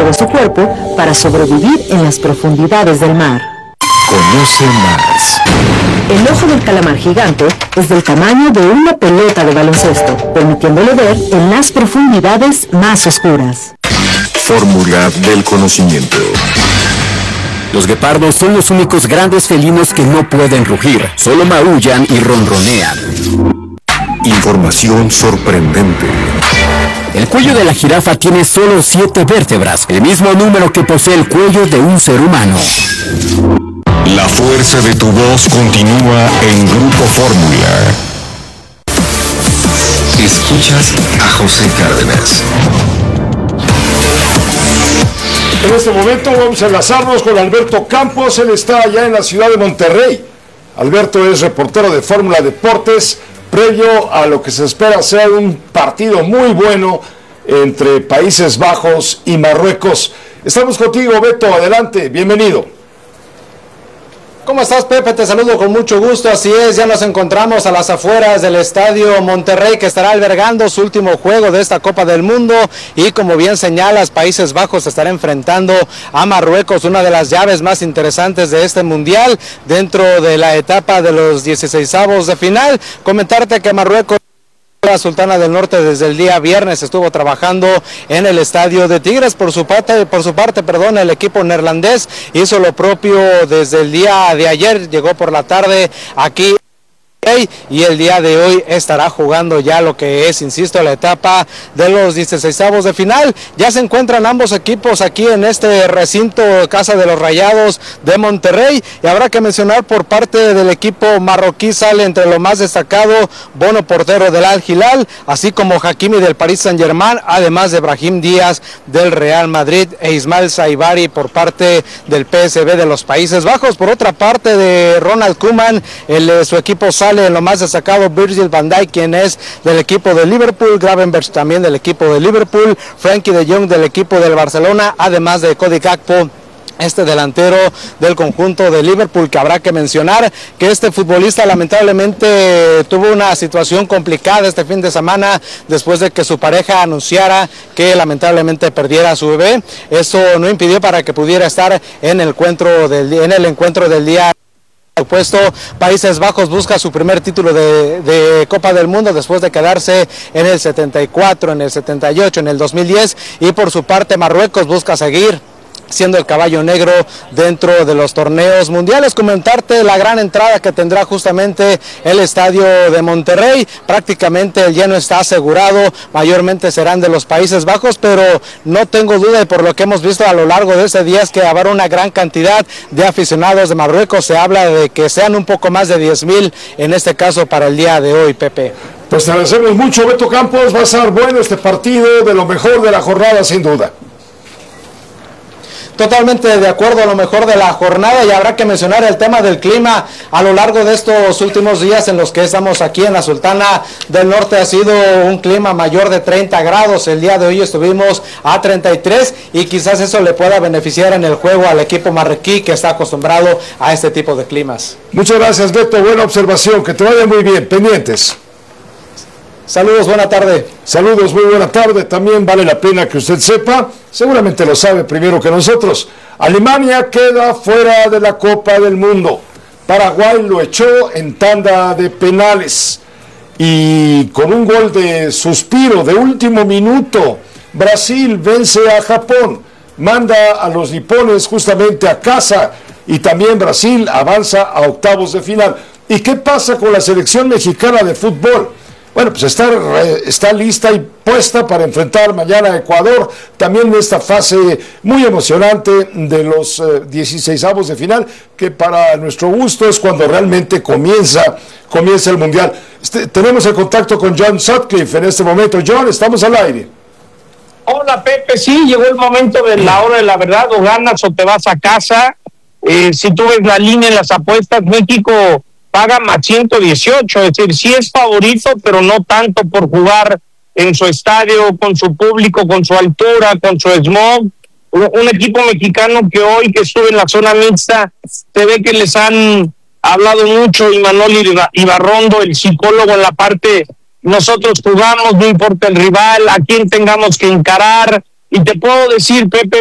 de su cuerpo para sobrevivir en las profundidades del mar. Conoce más. El ojo del calamar gigante es del tamaño de una pelota de baloncesto, permitiéndole ver en las profundidades más oscuras. Fórmula del conocimiento. Los guepardos son los únicos grandes felinos que no pueden rugir, solo maullan y ronronean. Información sorprendente. El cuello de la jirafa tiene solo 7 vértebras, el mismo número que posee el cuello de un ser humano. La fuerza de tu voz continúa en Grupo Fórmula. Escuchas a José Cárdenas. En este momento vamos a enlazarnos con Alberto Campos. Él está allá en la ciudad de Monterrey. Alberto es reportero de Fórmula Deportes, previo a lo que se espera ser un partido muy bueno entre Países Bajos y Marruecos. Estamos contigo, Beto, adelante, bienvenido. ¿Cómo estás, Pepe? Te saludo con mucho gusto. Así es, ya nos encontramos a las afueras del Estadio Monterrey, que estará albergando su último juego de esta Copa del Mundo, y como bien señalas, Países Bajos estará enfrentando a Marruecos, una de las llaves más interesantes de este Mundial, dentro de la etapa de los 16avos de final. Comentarte que Marruecos, la Sultana del Norte, desde el día viernes estuvo trabajando en el estadio de Tigres. Por su parte, el equipo neerlandés hizo lo propio desde el día de ayer, llegó por la tarde aquí y el día de hoy estará jugando ya lo que es, insisto, la etapa de los 16avos de final. Ya se encuentran ambos equipos aquí en este recinto, Casa de los Rayados de Monterrey, y habrá que mencionar por parte del equipo marroquí sale entre lo más destacado Bono, portero del Al Hilal, así como Hakimi del Paris Saint-Germain, además de Brahim Díaz del Real Madrid e Ismail Saibari por parte del PSV de los Países Bajos. Por otra parte, de Ronald Koeman, su equipo sale en lo más destacado Virgil van Dijk, quien es del equipo de Liverpool, Gravenberch también del equipo de Liverpool, Frenkie de Jong del equipo del Barcelona, además de Cody Gakpo, este delantero del conjunto de Liverpool, que habrá que mencionar que este futbolista lamentablemente tuvo una situación complicada este fin de semana después de que su pareja anunciara que lamentablemente perdiera a su bebé. Eso no impidió para que pudiera estar en el encuentro del día. Por supuesto, Países Bajos busca su primer título de Copa del Mundo después de quedarse en el 74, en el 78, en el 2010, y por su parte Marruecos busca seguir siendo el caballo negro dentro de los torneos mundiales. Comentarte la gran entrada que tendrá justamente el estadio de Monterrey. Prácticamente el lleno está asegurado, mayormente serán de los Países Bajos, pero no tengo duda, y por lo que hemos visto a lo largo de ese día, es que habrá una gran cantidad de aficionados de Marruecos. Se habla de que sean un poco más de 10,000 en este caso para el día de hoy, Pepe. Pues te agradecemos mucho, Beto Campos. Va a estar bueno este partido, de lo mejor de la jornada, sin duda. Totalmente de acuerdo, a lo mejor de la jornada, y habrá que mencionar el tema del clima a lo largo de estos últimos días en los que estamos aquí en la Sultana del Norte. Ha sido un clima mayor de 30 grados, el día de hoy estuvimos a 33, y quizás eso le pueda beneficiar en el juego al equipo marroquí, que está acostumbrado a este tipo de climas. Muchas gracias, Beto, buena observación, que te vaya muy bien, pendientes. Saludos, buena tarde. Saludos, muy buena tarde. También vale la pena que usted sepa, seguramente lo sabe primero que nosotros, Alemania queda fuera de la Copa del Mundo. Paraguay lo echó en tanda de penales, y con un gol de suspiro de último minuto, Brasil vence a Japón, manda a los nipones justamente a casa, y también Brasil avanza a octavos de final. ¿Y qué pasa con la selección mexicana de fútbol? Bueno, pues está lista y puesta para enfrentar mañana a Ecuador, también en esta fase muy emocionante de los 16avos de final, que para nuestro gusto es cuando realmente comienza el Mundial. Tenemos el contacto con John Sutcliffe en este momento. John, estamos al aire. Hola, Pepe, sí, llegó el momento de la hora de la verdad, o ganas o te vas a casa. Si tú ves la línea en las apuestas, México paga más 118, es decir, sí es favorito, pero no tanto por jugar en su estadio, con su público, con su altura, con su smog. Un equipo mexicano que hoy que estuve en la zona mixta, se ve que les han hablado mucho, Imanol Ibarrondo, el psicólogo, en la parte, nosotros jugamos, no importa el rival, a quién tengamos que encarar, y te puedo decir, Pepe,